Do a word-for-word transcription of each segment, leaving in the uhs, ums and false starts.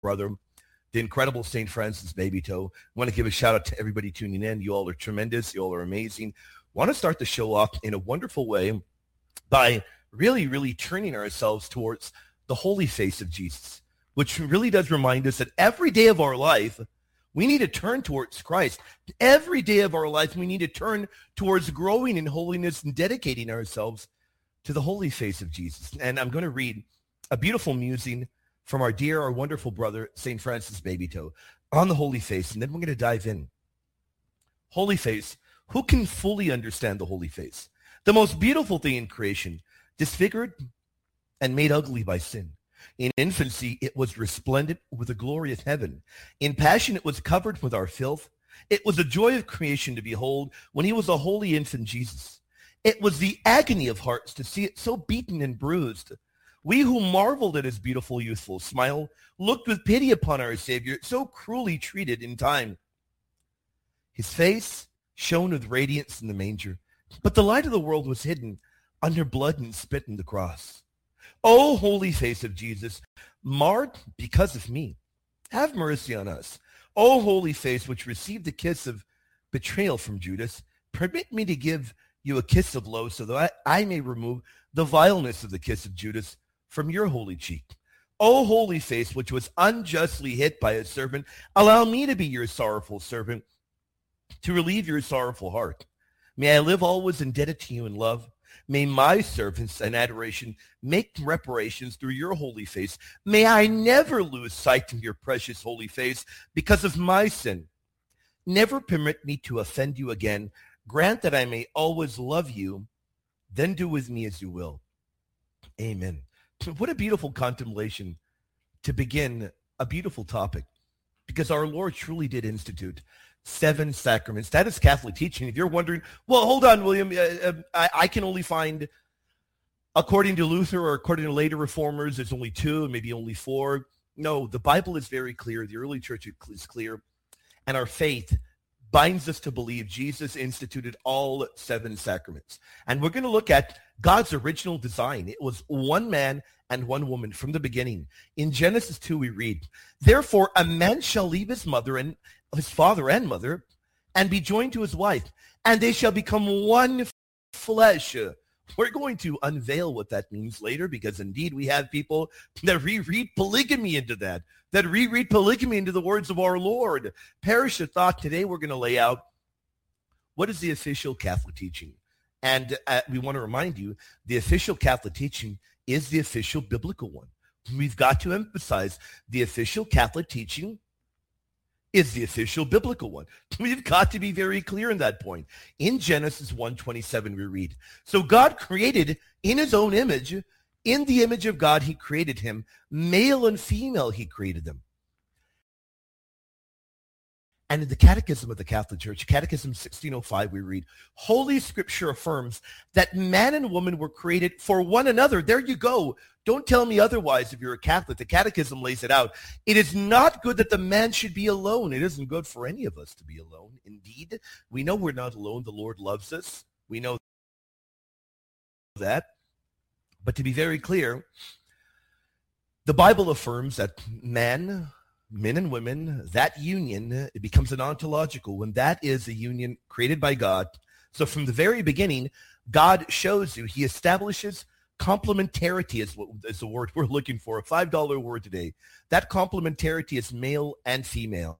brother, the incredible Saint Francis Babytoe. I want to give a shout out to everybody tuning in. You all are tremendous. You all are amazing. I want to start the show off in a wonderful way by really, really turning ourselves towards the holy face of Jesus, which really does remind us that every day of our life, we need to turn towards Christ. Every day of our life, we need to turn towards growing in holiness and dedicating ourselves to the holy face of Jesus. And I'm going to read a beautiful musing from our dear, our wonderful brother, Saint Francis Babytoe, on the holy face, and then we're going to dive in. Holy face. Who can fully understand the holy face? The most beautiful thing in creation, disfigured and made ugly by sin. In infancy, it was resplendent with the glory of heaven. In passion, it was covered with our filth. It was a joy of creation to behold when he was a holy infant Jesus. It was the agony of hearts to see it so beaten and bruised. We who marveled at his beautiful, youthful smile looked with pity upon our Savior, so cruelly treated in time. His face shone with radiance in the manger, but the light of the world was hidden under blood and spit in the cross. O holy face of Jesus, marred because of me, have mercy on us. O holy face, which received the kiss of betrayal from Judas, permit me to give you a kiss of love so that I, I may remove the vileness of the kiss of Judas from your holy cheek. O holy face, which was unjustly hit by a servant, allow me to be your sorrowful servant, to relieve your sorrowful heart. May I live always indebted to you in love. May my servants and adoration make reparations through your holy face. May I never lose sight of your precious holy face because of my sin. Never permit me to offend you again. Grant that I may always love you. Then do with me as you will. Amen. What a beautiful contemplation to begin a beautiful topic, because our Lord truly did institute seven sacraments. That is Catholic teaching. If you're wondering, well, hold on, William, uh, uh, I, I can only find, according to Luther or according to later reformers, there's only two, maybe only four. No, the Bible is very clear. The early church is clear. And our faith binds us to believe Jesus instituted all seven sacraments. And we're going to look at God's original design. It was one man and one woman from the beginning. In Genesis two, we read, therefore a man shall leave his mother and his father and mother, and be joined to his wife, and they shall become one flesh. We're going to unveil what that means later, because indeed we have people that reread polygamy into that, that reread polygamy into the words of our Lord. Perish the thought. Today we're going to lay out what is the official Catholic teaching. And uh, we want to remind you, the official Catholic teaching is the official biblical one. We've got to emphasize the official Catholic teaching is the official biblical one. We've got to be very clear in that point. In Genesis one twenty-seven, we read, so God created in his own image, in the image of God, he created him, male and female, he created them. And in the Catechism of the Catholic Church, Catechism sixteen oh five, we read, Holy Scripture affirms that man and woman were created for one another. There you go. Don't tell me otherwise if you're a Catholic. The Catechism lays it out. It is not good that the man should be alone. It isn't good for any of us to be alone. Indeed, we know we're not alone. The Lord loves us. We know that. But to be very clear, the Bible affirms that man, men and women, that union, it becomes an ontological one. That is a union created by God. So from the very beginning, God shows you, he establishes complementarity is what is the word we're looking for, a five dollar word today. That complementarity is male and female.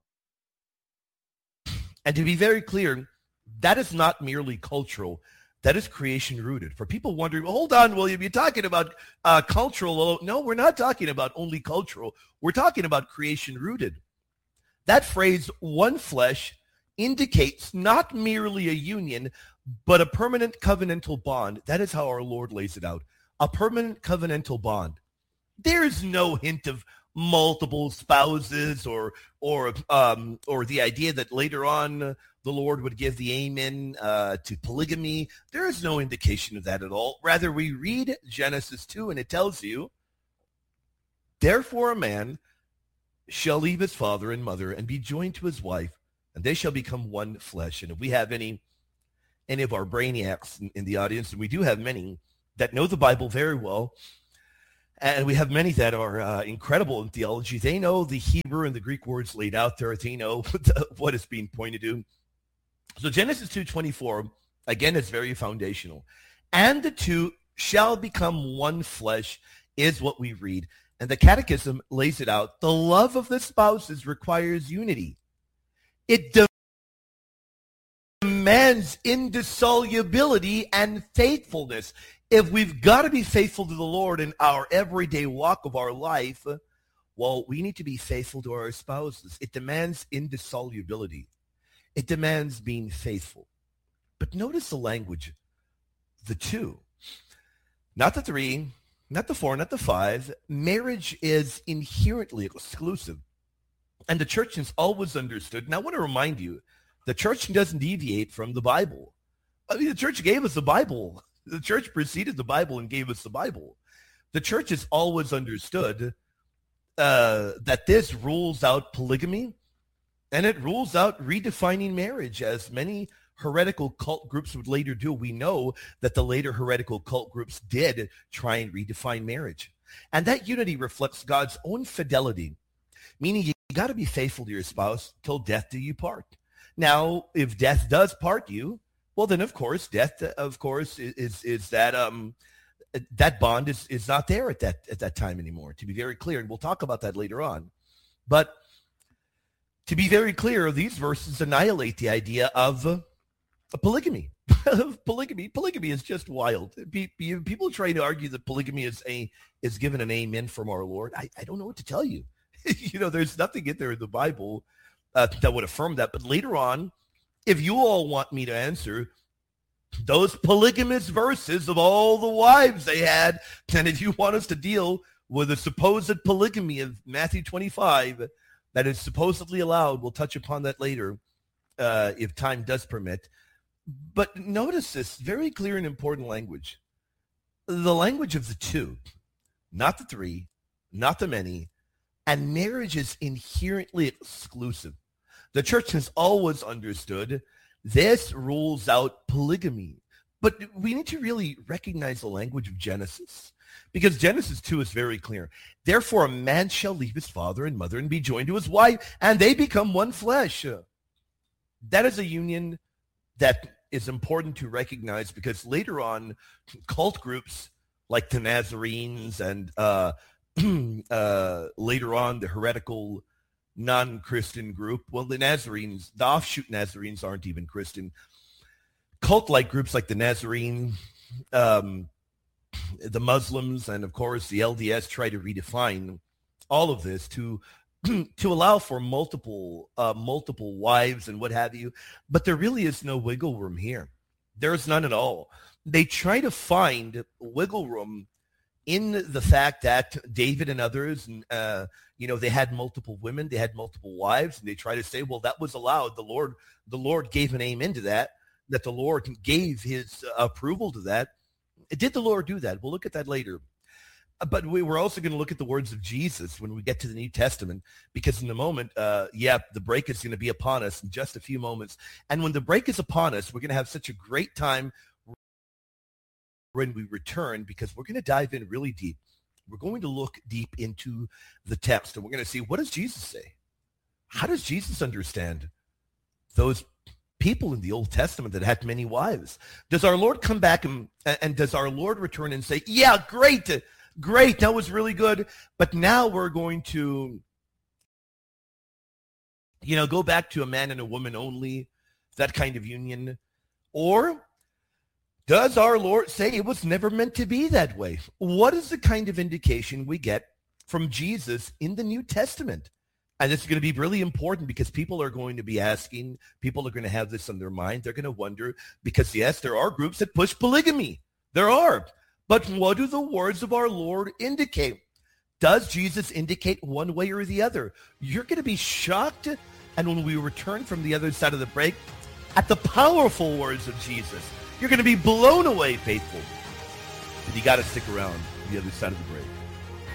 And to be very clear, that is not merely cultural. That is creation rooted. For people wondering, well, hold on, William, you're talking about uh, cultural. No, we're not talking about only cultural. We're talking about creation rooted. That phrase, one flesh, indicates not merely a union, but a permanent covenantal bond. That is how our Lord lays it out. A permanent covenantal bond. There's no hint of multiple spouses or or um, or the idea that later on uh, the Lord would give the amen uh, to polygamy. There is no indication of that at all. Rather, we read Genesis two and it tells you, therefore a man shall leave his father and mother and be joined to his wife, and they shall become one flesh. And if we have any any of our brainiacs in, in the audience, and we do have many that know the Bible very well, And we have many that are uh, incredible in theology. They know the Hebrew and the Greek words laid out there. They know what is being pointed to. So Genesis two twenty-four, again, is very foundational. And the two shall become one flesh is what we read. And the Catechism lays it out. The love of the spouses requires unity. It demands indissolubility and faithfulness. If we've got to be faithful to the Lord in our everyday walk of our life, well, we need to be faithful to our spouses. It demands indissolubility. It demands being faithful. But notice the language, the two. Not the three, not the four, not the five. Marriage is inherently exclusive. And the church has always understood. And I want to remind you, the church doesn't deviate from the Bible. I mean, the church gave us the Bible. The church preceded the Bible and gave us the Bible. The church has always understood uh, that this rules out polygamy, and it rules out redefining marriage, as many heretical cult groups would later do. We know that the later heretical cult groups did try and redefine marriage. And that unity reflects God's own fidelity, meaning you got to be faithful to your spouse till death do you part. Now, if death does part you, well, then, of course, death, of course, is is that um that bond is, is not there at that at that time anymore, to be very clear. And we'll talk about that later on. But to be very clear, these verses annihilate the idea of uh, polygamy. polygamy. Polygamy is just wild. People try to argue that polygamy is a is given an amen from our Lord. I, I don't know what to tell you. You know, there's nothing in there in the Bible uh, that would affirm that. But later on, if you all want me to answer those polygamous verses of all the wives they had, and if you want us to deal with the supposed polygamy of Matthew twenty-five that is supposedly allowed, we'll touch upon that later uh, if time does permit. But notice this very clear and important language. The language of the two, not the three, not the many, and marriage is inherently exclusive. The church has always understood this rules out polygamy. But we need to really recognize the language of Genesis, because Genesis two is very clear. Therefore, a man shall leave his father and mother and be joined to his wife, and they become one flesh. That is a union that is important to recognize, because later on, cult groups like the Nazarenes and uh, uh, later on the heretical non-Christian group. Well, the Nazarenes, the offshoot Nazarenes aren't even Christian. Cult-like groups like the Nazarene, um, the Muslims, and of course the L D S try to redefine all of this to to allow for multiple uh, multiple wives and what have you. But there really is no wiggle room here. There's none at all. They try to find wiggle room in the fact that David and others, uh, you know, they had multiple women, they had multiple wives, and they try to say, well, that was allowed. The Lord, the Lord gave an amen to that, that the Lord gave his approval to that. Did the Lord do that? We'll look at that later. But we were also going to look at the words of Jesus when we get to the New Testament, because in a moment, uh, yeah, the break is going to be upon us in just a few moments. And when the break is upon us, we're going to have such a great time when we return, because we're going to dive in really deep. We're going to look deep into the text, and we're going to see, what does Jesus say? How does Jesus understand those people in the Old Testament that had many wives? Does our Lord come back and, and does our Lord return and say, yeah, great, great, that was really good, but now we're going to, you know, go back to a man and a woman only, that kind of union? Or does our Lord say it was never meant to be that way? What is the kind of indication we get from Jesus in the New Testament? And this is going to be really important, because people are going to be asking, people are going to have this on their mind. They're going to wonder, because yes, there are groups that push polygamy. There are. But what do the words of our Lord indicate? Does Jesus indicate one way or the other? You're going to be shocked. And when we return from the other side of the break, at the powerful words of Jesus, you're going to be blown away, faithful. But you got to stick around the other side of the break.